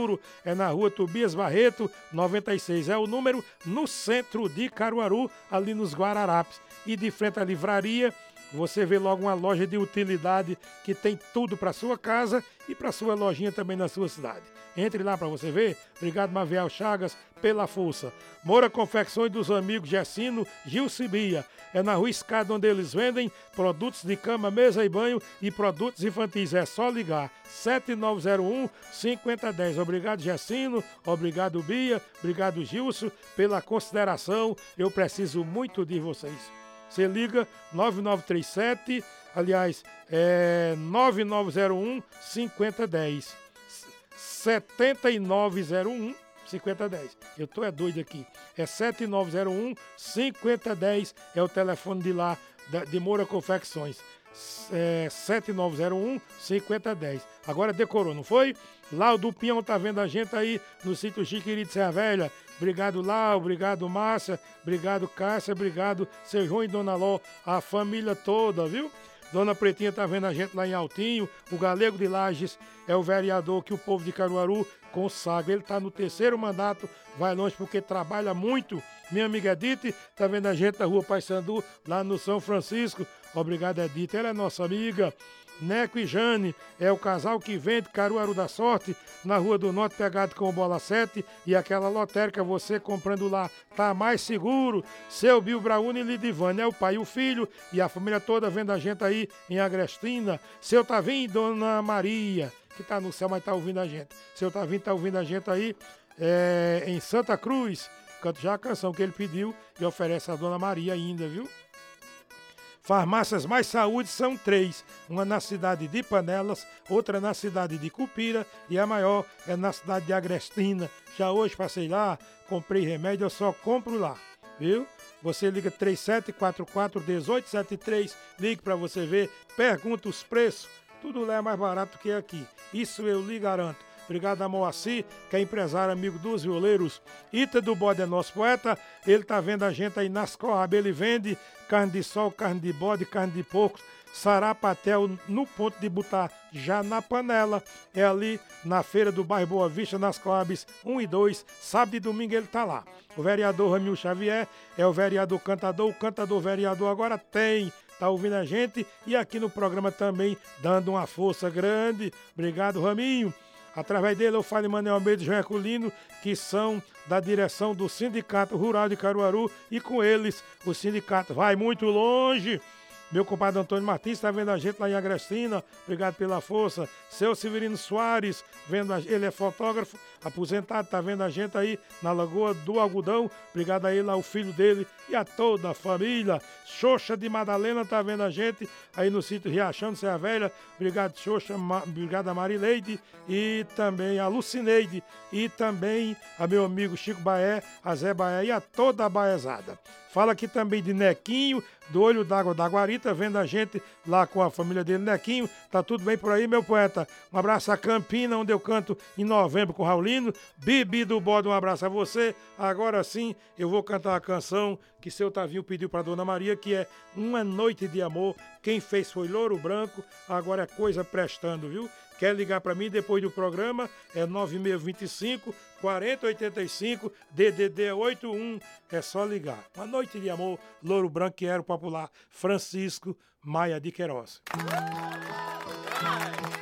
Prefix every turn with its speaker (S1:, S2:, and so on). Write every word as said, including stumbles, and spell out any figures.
S1: Seguro, é na rua Tobias Barreto, noventa e seis, é o número, no centro de Caruaru, ali nos Guararapes. E de frente à livraria, você vê logo uma loja de utilidade que tem tudo para sua casa e para sua lojinha também na sua cidade. Entre lá para você ver. Obrigado, Maviel Chagas, pela força. Moura Confecções dos amigos Gessino, Gilce Bia. É na Rua Escada onde eles vendem produtos de cama, mesa e banho e produtos infantis. É só ligar. sete nove zero um, cinco zero um zero. Obrigado, Gessino. Obrigado, Bia. Obrigado, Gilson, pela consideração. Eu preciso muito de vocês. Você liga nove nove três sete, aliás, é nove nove zero um, cinco zero um zero. sete nove zero um, cinco zero um zero. Eu tô é doido aqui. É sete nove zero um, cinco zero um zero. É o telefone de lá, de Moura Confecções. É sete nove zero um, cinco zero um zero. Agora decorou, não foi? Lau do Pinhão tá vendo a gente aí no sítio Chiquiri de Serra Velha. Obrigado, Lau, obrigado, Márcia, obrigado, Cássia, obrigado, seu João e Dona Ló, a família toda, viu? Dona Pretinha tá vendo a gente lá em Altinho. O Galego de Lages é o vereador que o povo de Caruaru consagra. Ele tá no terceiro mandato, vai longe porque trabalha muito. Minha amiga Edith tá vendo a gente na rua Paissandu, lá no São Francisco. Obrigado, Edith, ela é nossa amiga. Neco e Jane é o casal que vende Caruaru da Sorte, na Rua do Norte, pegado com o Bola sete, e aquela lotérica, você comprando lá, tá mais seguro. Seu Bill Brauni e Lidivane é o pai e o filho, e a família toda vendo a gente aí em Agrestina. Seu Tavinho, Dona Maria, que tá no céu, mas tá ouvindo a gente. Seu Tavinho tá ouvindo a gente aí é, em Santa Cruz. Canto já a canção que ele pediu e oferece a Dona Maria ainda, viu? Farmácias Mais Saúde são três, uma na cidade de Panelas, outra na cidade de Cupira e a maior é na cidade de Agrestina. Já hoje passei lá, comprei remédio, eu só compro lá, viu? Você liga três sete quatro quatro, um oito sete três, ligue para você ver, pergunta os preços, tudo lá é mais barato que aqui, isso eu lhe garanto. Obrigado a Moacir, que é empresário, amigo dos violeiros. Ita do Bode é nosso poeta. Ele tá vendo a gente aí nas Coab. Ele vende carne de sol, carne de bode, carne de porco, sarapatel no ponto de botar já na panela. É ali na feira do bairro Boa Vista, nas Coabs um e dois. Sábado e domingo ele tá lá. O vereador Ramil Xavier é o vereador cantador. O cantador vereador agora tem. Tá ouvindo a gente e aqui no programa também dando uma força grande. Obrigado, Raminho. Através dele eu falo em Manuel Almeida e João Herculino, que são da direção do Sindicato Rural de Caruaru, e com eles o sindicato vai muito longe. Meu compadre Antônio Martins está vendo a gente lá em Agrestina, obrigado pela força. Seu Severino Soares, vendo a... ele é fotógrafo, aposentado, está vendo a gente aí na Lagoa do Algodão, obrigado a ele, ao filho dele e a toda a família. Xoxa de Madalena está vendo a gente aí no sítio Riachão de Serra Velha, obrigado Xoxa, Ma... obrigado a Marileide e também a Lucineide e também a meu amigo Chico Baé, a Zé Baé e a toda a baezada. Fala aqui também de Nequinho, do Olho d'Água da Guarita, vendo a gente lá com a família dele, Nequinho. Tá tudo bem por aí, meu poeta? Um abraço a Campina, onde eu canto em novembro com o Raulino. Bibi do Bode, um abraço a você. Agora sim, eu vou cantar a canção que seu Tavinho pediu para Dona Maria, que é Uma Noite de Amor. Quem fez foi Louro Branco, agora é coisa prestando, viu? Quer ligar para mim depois do programa? É nove seis dois cinco, quatro zero oito cinco, D D D oito um. É só ligar. Uma Noite de Amor, Louro Branco, que era o popular Francisco Maia de Queiroz.